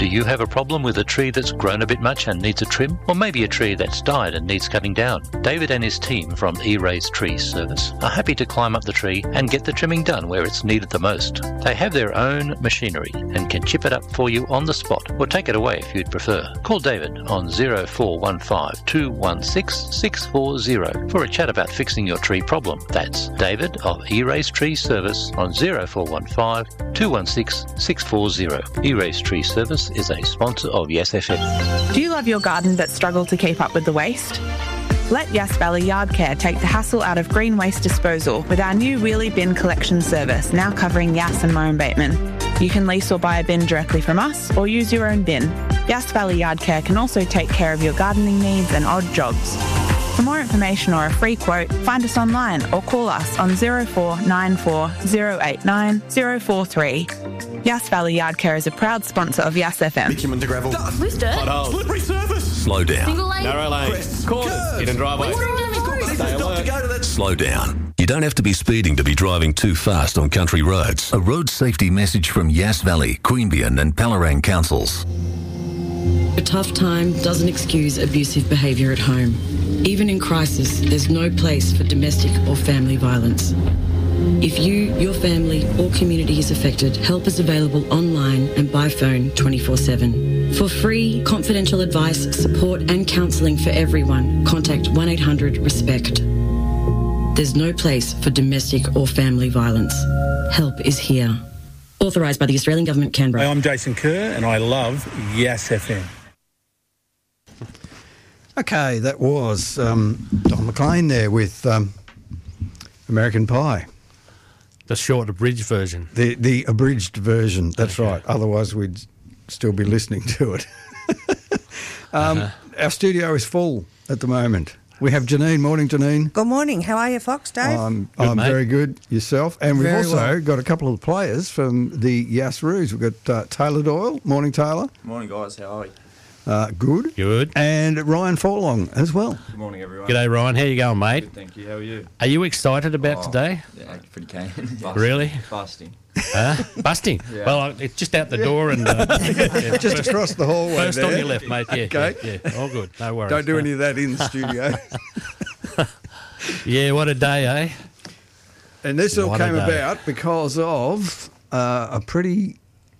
Do you have a problem with a tree that's grown a bit much and needs a trim? Or maybe a tree that's died and needs cutting down? David and his team from E-Rays Tree Service are happy to climb up the tree and get the trimming done where it's needed the most. They have their own machinery and can chip it up for you on the spot or take it away if you'd prefer. Call David on 0415 216 640 for a chat about fixing your tree problem. That's David of E-Rays Tree Service on 0415 216 640. E-Rays Tree Service is a sponsor of Yes FM. Do you love your garden but struggle to keep up with the waste? Let Yass Valley Yard Care take the hassle out of green waste disposal with our new wheelie bin collection service now covering Yass and Murrum Bateman. You can lease or buy a bin directly from us or use your own bin. Yass Valley Yard Care can also take care of your gardening needs and odd jobs. For more information or a free quote, find us online or call us on 0494 089 043. Yass Valley Yard Care is a proud sponsor of Yass FM. Bitumen to gravel. Loose dirt. Potholes. Slippery surface. Slow down. Single lane. Narrow lanes. Corners. Hidden driveways. Stay alert. Slow down. You don't have to be speeding to be driving too fast on country roads. A road safety message from Yass Valley, Queanbeyan and Palorang councils. A tough time doesn't excuse abusive behaviour at home. Even in crisis, there's no place for domestic or family violence. If you, your family or community is affected, help is available online and by phone 24/7. For free, confidential advice, support and counselling for everyone, contact 1800-RESPECT. There's no place for domestic or family violence. Help is here. Authorised by the Australian Government, Canberra. Hi, I'm Jason Kerr and I love Yes FM. Okay, that was Don McLean there with American Pie. The short abridged version. The abridged version, that's right. Otherwise we'd still be listening to it. Our studio is full at the moment. We have Janine. Morning, Janine. Good morning. How are you, Fox, Dave? I'm very good. Yourself? And we've also got a couple of players from the Yass Roos. We've got Taylor Doyle. Morning, Taylor. Morning, guys. How are you? Good. Good. And Ryan Forlong as well. Good morning, everyone. G'day, Ryan. How you going, mate? Good, thank you. How are you? Are you excited about today? Yeah, pretty keen. Really? Busting. Busting? Yeah. Well, it's just out the door and... Just across the hallway First there. on your left, mate. Yeah, Okay. yeah. All good. No worries. Don't do any of that in the studio. Yeah, what a day, eh? And this all What a came day. about because of a pretty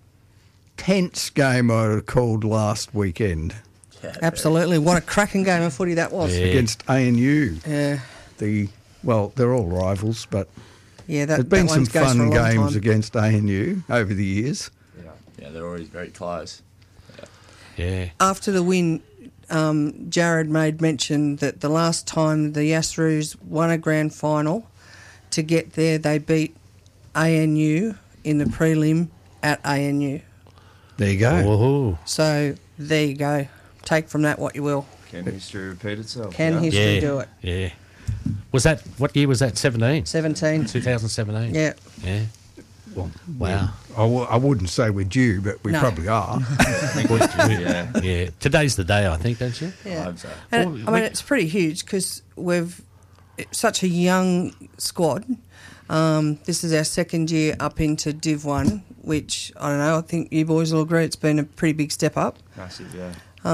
tense game I recalled last weekend Absolutely. What a cracking game of footy that was. Yeah. against ANU. Yeah. They're all rivals, but Yeah, there's been some one goes for a fun long games time. against ANU over the years. Yeah, they're always very close. Yeah. After the win, Jared made mention that the last time the Yass Roos won a grand final, to get there they beat ANU in the prelim at ANU. There you go. Woohoo. So there you go. Take from that what you will. Can history repeat itself? Can history do it? Yeah. What year was that? 17? 17. 2017? Yeah. Yeah. Well, Wow. I wouldn't say we're due, but we No. probably are. Yeah. Yeah. Today's the day, I think, don't you? I Yeah. hope so. And I mean, it's pretty huge because it's such a young squad. This is our second year up into Div 1, which, I don't know, I think you boys will agree it's been a pretty big step up. Massive, yeah.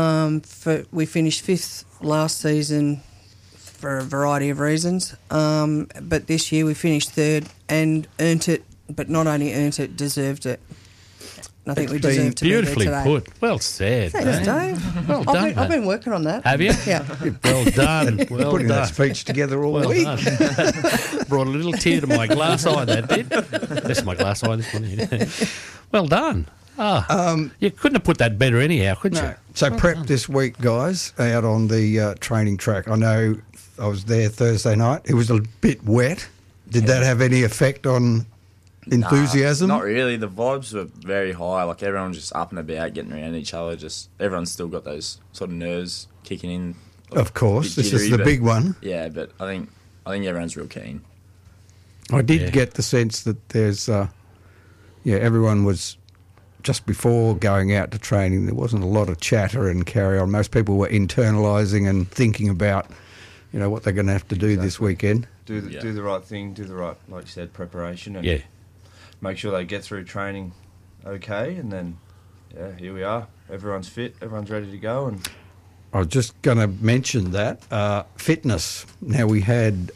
We finished 5th last season for a variety of reasons, but this year we finished 3rd and earned it, but not only earned it, deserved it. And I think we deserve to Beautifully be there today. put. Well said. Thanks, eh? Dave. Well done, I've mate. been working on that. Have you? Yeah. Well done. Well Putting done. that speech together all Well week. done. Brought a little tear to my glass eye, that did. That's my glass eye this morning. Well done. You couldn't have put that better anyhow, could you? No. So prep this week, guys, out on the training track. I know I was there Thursday night. It was a bit wet. Did that have any effect on enthusiasm? Not really. The vibes were very high. Like, everyone was just up and about, getting around each other. Just everyone's still got those sort of nerves kicking in. Of course, Bit this is jittery, the but- big one. Yeah, but I think everyone's real keen. I did Yeah. get the sense that there's, everyone was just before going out to training. There wasn't a lot of chatter and carry on. Most people were internalising and thinking about, what they're going to have to do this weekend. Do the right thing, do the right, like you said, preparation, and Yeah. make sure they get through training okay, and then yeah, here we are. Everyone's fit. Everyone's ready to go. And I was just going to mention that fitness. Now we had.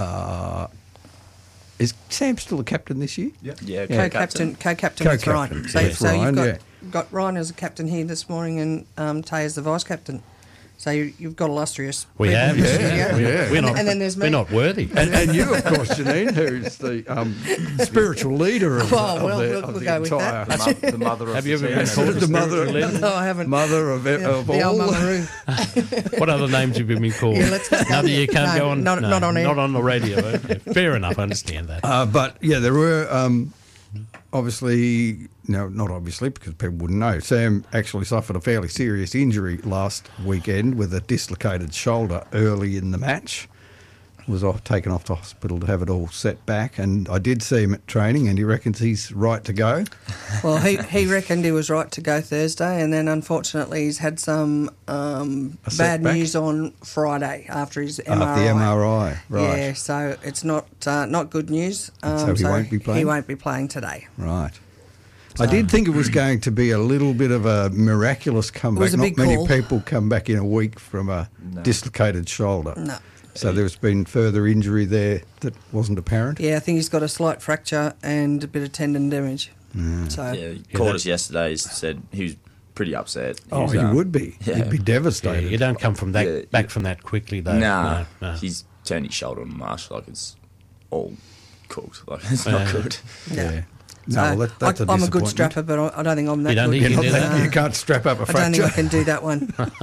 Is Sam still a captain this year? Yeah, Co-captain with Ryan. So, Yes, so Ryan, you've got Ryan as a captain here this morning and Tay as the vice captain. So you've got illustrious. We people have. in the studio. Yeah. We're not, and then there's me. We're not worthy. And you, of course, Janine, who's the spiritual leader of, we'll the go with entire. that. the mother of Have you the ever team. been called The mother- spiritual leader? No, I haven't. Mother of the all. old Mama What other names have you been called? Yeah, let's not go Another there. you can't No, go on. not on air. Not on the radio. Okay. Fair enough. I understand that. But yeah, there were obviously, no, not obviously, because people wouldn't know. Sam actually suffered a fairly serious injury last weekend with a dislocated shoulder early in the match. Was taken off to hospital to have it all set back, and I did see him at training, and he reckons he's right to go. Well, he reckoned he was right to go Thursday, and then unfortunately he's had some bad setback? news on Friday after his MRI. After the MRI, right. Yeah, so it's not good news. So he won't be playing? He won't be playing today. Right. I did think it was going to be a little bit of a miraculous comeback. It was a big Not many call. people come back in a week from a dislocated shoulder. No. So there's been further injury there that wasn't apparent. Yeah, I think he's got a slight fracture and a bit of tendon damage. So Yeah, he called us yesterday. He said he was pretty upset. Oh, he would be. Yeah. He'd be Yeah, devastated. you don't come from that Yeah, back from that quickly, though. Nah, No. he's turned his shoulder on Marsh like it's all cooked. Like it's Oh, not good. Yeah. No, So that's a I'm a good disappointment. strapper, but I don't think I'm that You don't good. think You're you not can do that- that? you can't strap up a I don't think I fracture. can do that one.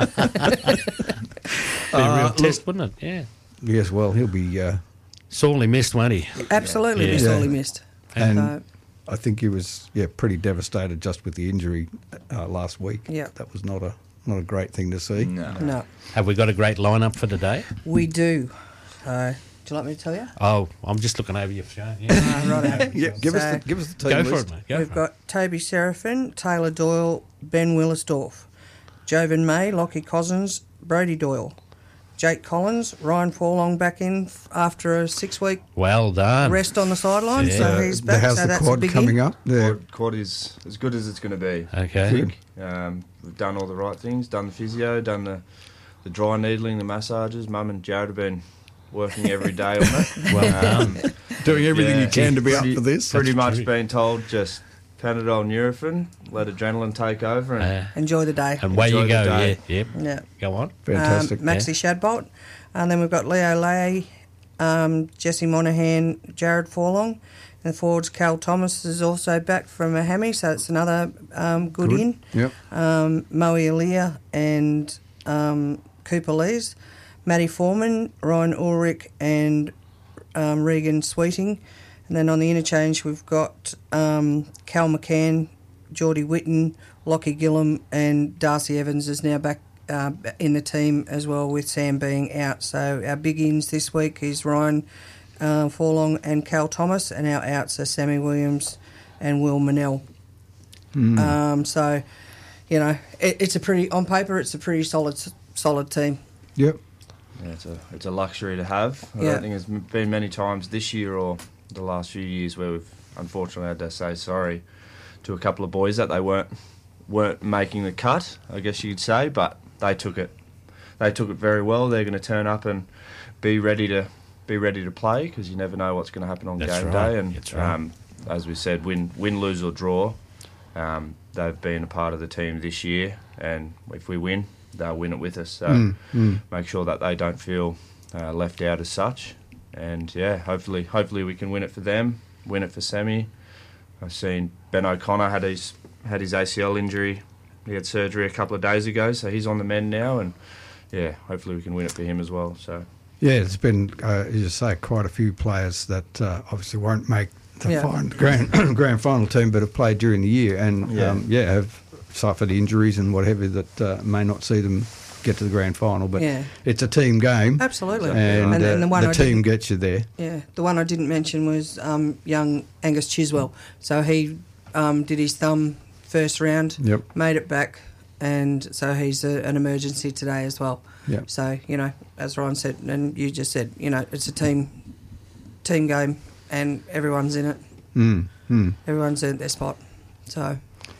Be a real test, wouldn't it? Yeah. Yes, well, he'll be... Sorely missed, won't he? Absolutely, Yeah. sorely missed. and So, I think he was pretty devastated just with the injury last week. Yeah. That was not a great thing to see. no, Have we got a great lineup for today? we do. Do you like me to tell you? Oh, I'm just looking over your phone. Yeah. Righto. Yeah, give us So- the team Go list. for it, mate. Go We've for it. got Toby Seraphin, Taylor Doyle, Ben Willisdorf, Jovan May, Lockie Cousins, Brody Doyle, Jake Collins, Ryan Forlong back in after a 6-week Well done. rest on the sideline, Yeah. so he's back. How's so the that's quad a big coming up? The Quad is as good as it's going to be. Okay. I think. We've done all the right things, done the physio, done the dry needling, the massages. Mum and Jared have been working every day on it. Well done. doing everything you can to be up pretty- for this. Pretty That's much true. been told just Panadol, Nurofen, let adrenaline take over, and Enjoy the day. And away you Enjoy go. the Yeah. day. Yep. Yeah. Go on. Fantastic. Maxie Shadbolt. And then we've got Leo Lay, Jesse Monaghan, Jared Forlong. And the forwards, Cal Thomas is also back from a hammy, so it's another good in. Yep. Moe Elia and Cooper Lees. Matty Foreman, Ryan Ulrich and Regan Sweeting. And then on the interchange we've got Cal McCann, Geordie Whitten, Lockie Gillum and Darcy Evans is now back in the team as well, with Sam being out. So our big ins this week is Ryan Forlong and Cal Thomas, and our outs are Sammy Williams and Will Manell. So, you know, it's a pretty, on paper, it's a pretty solid team. Yep. yeah, it's a luxury to have. I Yeah. don't think there's been many times this year or the last few years where we've unfortunately had to say sorry to a couple of boys that they weren't making the cut, I guess you'd say, but they took it very well. They're going to turn up and be ready to play, because you never know what's going to happen on That's game right. day. And That's right. as we said, win, lose or draw, they've been a part of the team this year, and if we win, they'll win it with us. So make sure that they don't feel left out as such. And yeah, hopefully we can win it for them, win it for Sammy. I've seen Ben O'Connor had his ACL injury. He had surgery a couple of days ago, so he's on the mend now, and yeah, hopefully we can win it for him as well. So Yeah, it's been, as you say, quite a few players that obviously won't make the grand final team, but have played during the year and have suffered injuries and whatever that may not see them get to the grand final. But it's a team game. Absolutely. And the one the I team didn't- gets you there. Yeah, the one I didn't mention was young Angus Chiswell. So he did his thumb first round, made it back, and so he's an emergency today as well. Yep. So, you know, as Ryan said, and you just said, you know, it's a team game, and everyone's in it. Everyone's in their spot. So,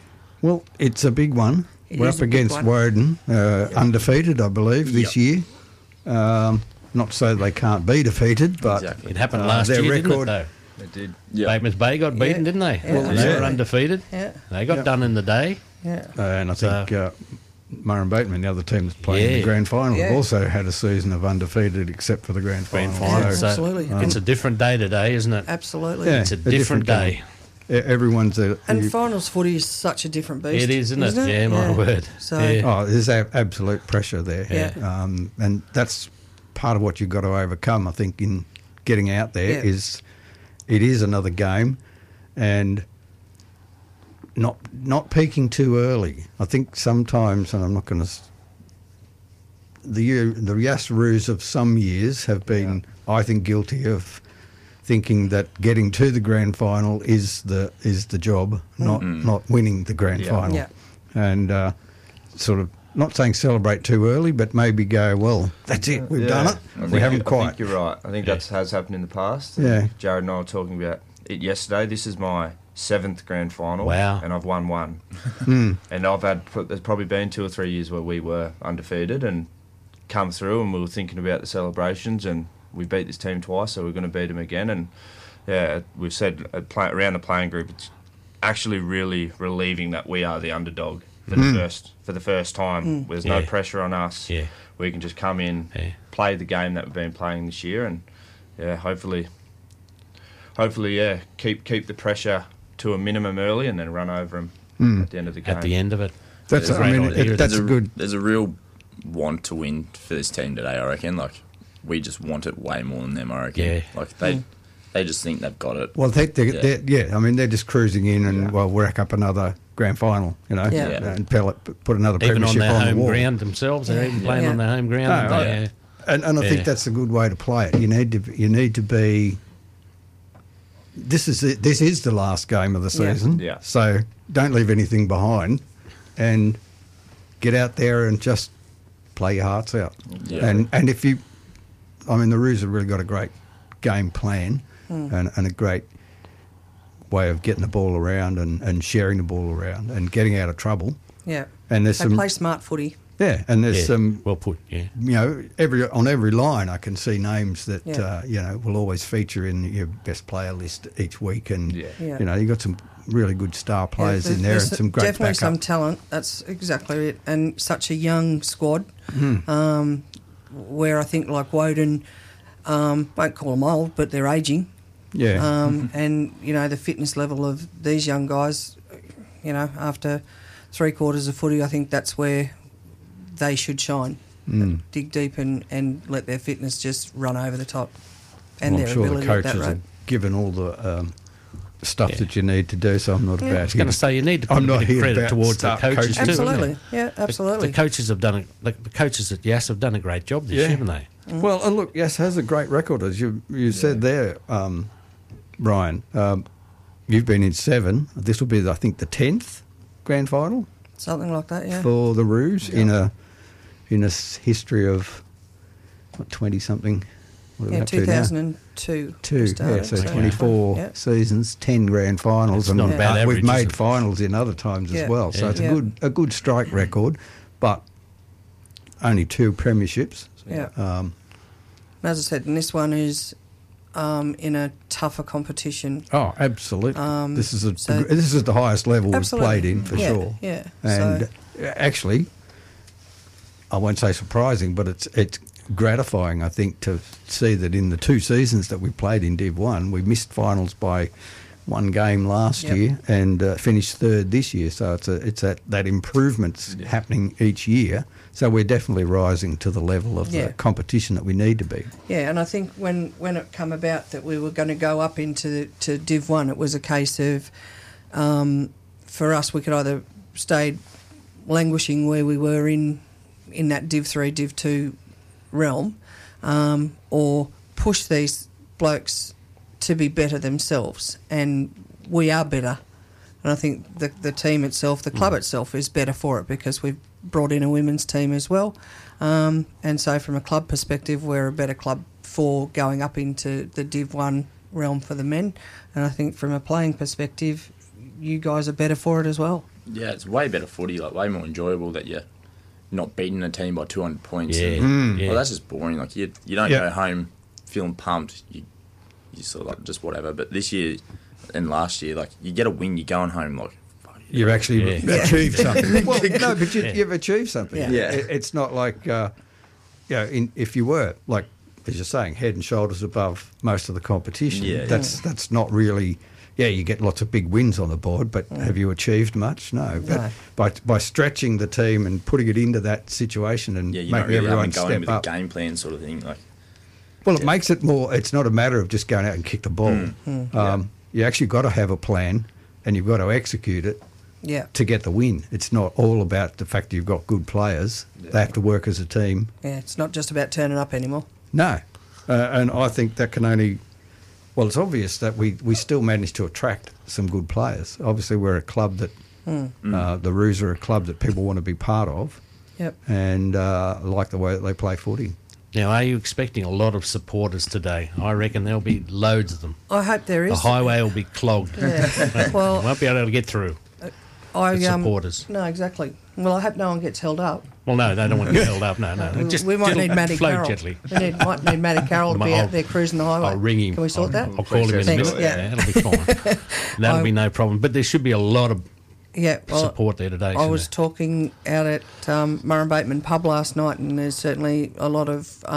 Well, it's a big one. We're is up a big against one. Woden, undefeated, I believe, this year. Not so they can't be defeated, but Exactly. It happened last their year, didn't it, record- though? They did. Yeah. Batemans Bay got beaten, didn't they? Yeah, And they were yeah. undefeated. Yeah. They got done in the day. Yeah. and I think Murray Bateman, the other team that's playing in Yeah. the grand final, Yeah. have also had a season of undefeated except for the grand final. Final. So, So Absolutely. it's a different day today, isn't it? Absolutely. Yeah. It's a a different different day. everyone's And finals footy is such a different beast. It is, isn't it? Yeah, my word. So Yeah. there's absolute pressure there. Yeah. And that's part of what you've got to overcome, I think, in getting out there Yeah. is it is another game and not peaking too early. I think sometimes, and I'm not going to... The Yasaroos of some years have been, I think, guilty of thinking that getting to the grand final is the job, not winning the grand final. Yeah. And sort of not saying celebrate too early, but maybe go, well, that's it, we've done it. We haven't I quite. think you're right. I think that has happened in the past. Yeah. Jared and I were talking about it yesterday. This is my 7th grand final. Wow. And I've won one. And there's probably been 2 or 3 years where we were undefeated and come through and we were thinking about the celebrations and we beat this team twice, so we're going to beat them again. And yeah, we've said around the playing group, it's actually really relieving that we are the underdog for the first time. There's no pressure on us. Yeah. We can just come in, play the game that we've been playing this year, and hopefully, keep the pressure to a minimum early, and then run over them at the end of the game. At the end of it. That's Great I mean, idea. that's a good... There's a real want to win for this team today, I reckon. Like, we just want it way more than them, I reckon. Yeah. Like, they just think they've got it. Well, I mean, they're just cruising in and, well, rack up another grand final, you know, Yeah. and put another Even on premiership their on the home wall. ground themselves. They're even playing Yeah. on their home ground. No, aren't they? right. And I Yeah. think that's a good way to play it. You need to be... This is the last game of the season, Yeah. so don't leave anything behind and get out there and just play your hearts out. Yeah. And if you... I mean, the Roos have really got a great game plan and a great way of getting the ball around and sharing the ball around and getting out of trouble. Yeah. And there's They play smart footy. Yeah, and there's Yeah, some... well put, yeah. You know, on every line I can see names that, Yeah. will always feature in your best player list each week. And, Yeah. you've got some really good star players in there and some great definitely backup. some talent. That's exactly it. And such a young squad where I think like Woden, won't call them old, but they're ageing. Yeah. And, the fitness level of these young guys, after 3/4 of footy, I think that's where they should shine. Dig deep and let their fitness just run over the top. And Well, their I'm sure the ability at coaches that are rate. given all the stuff that you need to do, so I'm not about I was going to say you need to put I'm a not bit of here credit about towards the start coaches coaching. too. isn't Absolutely. it? Yeah, absolutely. The coaches have done the coaches at Yass have done a great job this year, haven't they? Well, and look, Yass has a great record, as you said there, Ryan. You've been in 7. This will be, I think, the 10th grand final Something like that, yeah. for the Roos in a history of 20-something. What are we Yeah, up to now? 2002. we started, so 24 yeah. seasons, 10 grand finals, It's and not a bad we've average, is made it? finals in other times Yeah. as well. So Yeah. it's Yeah. a good strike record, but only 2 premierships. Yeah. As I said, and this one is in a tougher competition. Oh, absolutely. This is so- this is the highest level we've Absolutely. played in for Yeah, sure. yeah. And actually, I won't say surprising, but it's gratifying, I think, to see that in the 2 seasons that we played in Div 1, we missed finals by 1 game last Yep. year and finished 3rd this year. So it's that improvement's happening each year. So we're definitely rising to the level of Yeah. the competition that we need to be. Yeah, and I think when it come about that we were going to go up into Div 1, it was a case of, for us, we could either stay languishing where we were in that Div 3, Div 2 realm, or push these blokes to be better themselves. And we are better. And I think the team itself, the club itself, is better for it because we've brought in a women's team as well. And so from a club perspective, we're a better club for going up into the Div 1 realm for the men. And I think from a playing perspective, you guys are better for it as well. Yeah, it's way better footy, like way more enjoyable that you're not beating a team by 200 points. Yeah, Well, that's just boring. Like you don't go home feeling pumped. You sort of like just whatever. But this year and last year, like you get a win, you're going home like. You've actually achieved something. Well, no, but you've achieved something. Yeah. It's not like, if you were, like, as you're saying, head and shoulders above most of the competition, that's not really, you get lots of big wins on the board, but have you achieved much? No. But by stretching the team and putting it into that situation and making really everyone going step with up. a game plan sort of thing. Like, well, it makes it more, it's not a matter of just going out and kick the ball. You actually got to have a plan and you've got to execute it. To get the win. It's not all about the fact that you've got good players. They have to work as a team. Yeah, it's not just about turning up anymore. No. And I think that can only... Well, it's obvious that we still manage to attract some good players. Obviously, we're a club that... the Roos are a club that people want to be part of. Yep. And like the way that they play footy. Now, are you expecting a lot of supporters today? I reckon there'll be loads of them. I hope there is. The highway will be clogged. Yeah. Well, won't be able to get through. Supporters. No, exactly. Well, I hope no one gets held up. Well, no, they don't want to get held up. No. Just we might need Matty Carroll. Gently. We might need Matty Carroll to be out there cruising the highway. I'll ring him. Can we sort that? I'll call him in a minute. Yeah, that'll be fine. That'll be no problem. But there should be a lot of support there today. I was talking out at Murray Bateman pub last night, and there's certainly a lot of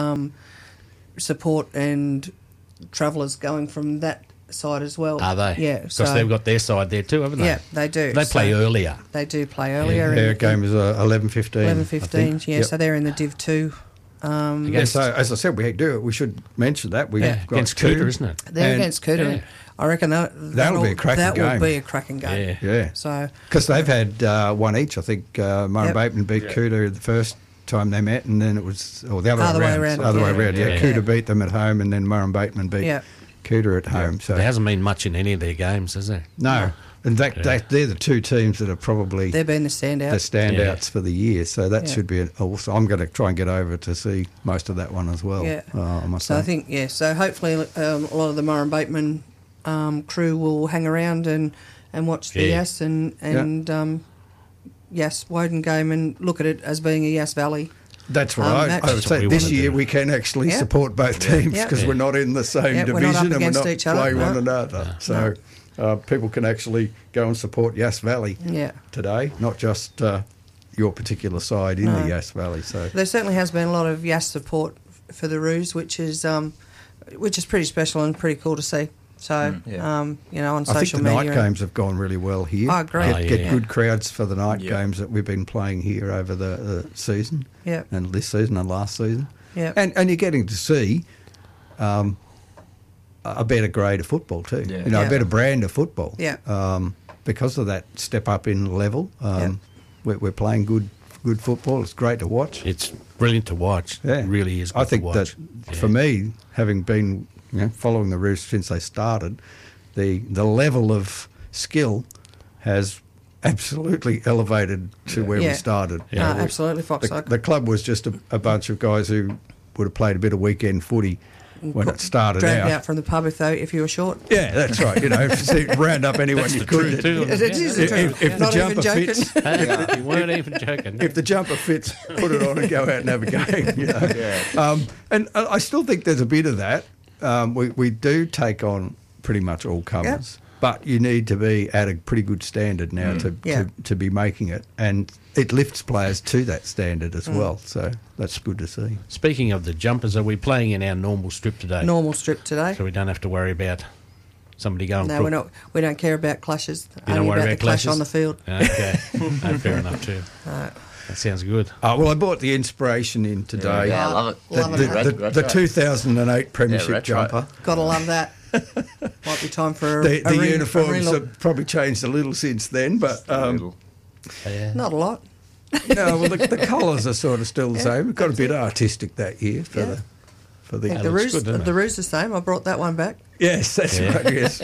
support and travellers going from that side as well. Are they? Yeah. Because they've got their side there too, haven't they? Yeah, they do. They play earlier. They do play earlier. Their game is 11:15. 11:15, yeah. Yep. So they're in the Div 2. So as I said, we should mention that. We've got against Cooter, isn't it? They're against Cooter. Yeah. I reckon that'll be a cracking game. That will be a cracking game. Yeah. So because they've had one each. I think Murray Bateman beat Cooter the first time they met, and then it was the other way around. Other way around. Yeah. Cooter beat them at home, and then Murray Bateman beat Cooter at home. So there hasn't been much in any of their games, has there? No. In fact, they're the two teams that are probably... They've been the standouts. The standouts for the year, so that should be... Also, I'm going to try and get over to see most of that one as well, I must say. I think, so hopefully a lot of the Murray Bateman crew will hang around and watch the Yass and Yass Woden game and look at it as being a Yass Valley. That's what I would say. This year we can actually support both teams because we're not in the same division and we're not playing one another. So... people can actually go and support Yass Valley today, not just your particular side in the Yass Valley. So there certainly has been a lot of Yass support for the Roos, which is pretty special and pretty cool to see. So on social media, I think the night games have gone really well here. I agree. Get good crowds for the night games that we've been playing here over the season, and this season and last season, and you're getting to see. A better grade of football too, a better brand of football. Because of that step up in level, we're playing good football. It's great to watch. It's brilliant to watch. It really is. I think that for me, having been following the Roos since they started, the level of skill has absolutely elevated to where we started. Absolutely, Fox. The club was just a bunch of guys who would have played a bit of weekend footy when it started dragged out from the pub if you were short. Yeah, that's right. Round up anyone you could. It is true. If the jumper fits, you weren't even joking. If the jumper fits, put it on and go out and have a game. And I still think there's a bit of that. We do take on pretty much all comers, but you need to be at a pretty good standard now to be making it, and it lifts players to that standard as well. So that's good to see. Speaking of the jumpers, are we playing in our normal strip today? Normal strip today. So we don't have to worry about somebody going. No, we're not. We don't care about clashes. You don't worry about the clash on the field. Okay, fair enough too. That sounds good. Well, I bought the inspiration in today. Yeah, I love it. The 2008 Premiership jumper. Gotta love that. Might be time for the uniforms have probably changed a little since then, but not a lot. No, well the colours are sort of still the same. We've got a bit artistic that year for the Roos the same. I brought that one back. Yes, that's right. Yes.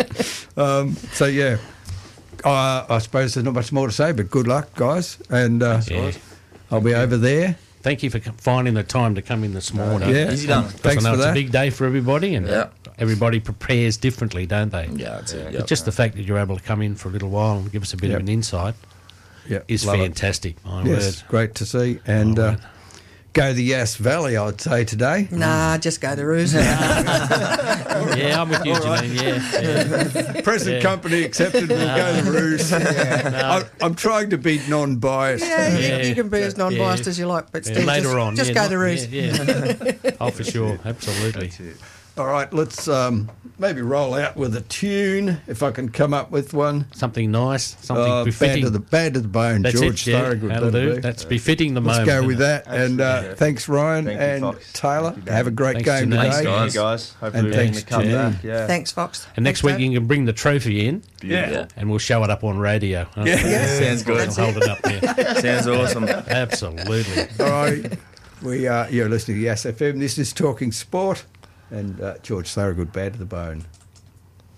I suppose there's not much more to say, but good luck, guys, and I'll be over there. Thank you for finding the time to come in this morning. Easy done. Thanks for that. It's a big day for everybody, and everybody prepares differently, don't they? Yeah, that's it. But just the fact that you're able to come in for a little while and give us a bit of an insight. is love it. fantastic. My Yes, word. great to see. And go the Yass Valley, I'd say, today. Nah, just go the Roos. Yeah, I'm with you, Janine. Yeah. Present company accepted, we'll go the Roos. I'm trying to be non-biased. You can be as non-biased as you like, but Steve, later on, just go the Roos. Oh, for sure. Absolutely. All right, let's maybe roll out with a tune, if I can come up with one. Something nice, something befitting. Bad to the Bone, That's George it, yeah. Thorogood. That'll do. That's befitting the moment. Let's go with that. Absolutely. And thanks, Ryan Thank you, and Fox. Taylor. Have a great Thanks, game Janine. today. Thanks, guys. Hopefully And we're getting thanks, the come Janine. back. Yeah. Thanks, Fox. And next Thanks, week you can bring the trophy in. Yeah. And we'll show it up on radio. Sounds good. Hold it up there. Sounds awesome. Absolutely. All right. You're listening to Yass FM. This is Talking Sport. And George Thorogood, Bad to the Bone.